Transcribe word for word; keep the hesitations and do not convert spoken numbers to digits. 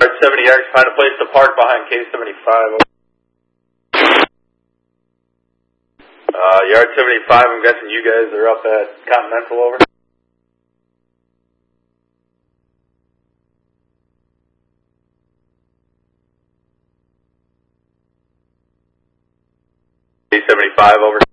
Yard seventy yards, find a place to park behind K seventy-five. Uh, Yard seventy-five, I'm guessing you guys are up at Continental, over. K seventy-five, over.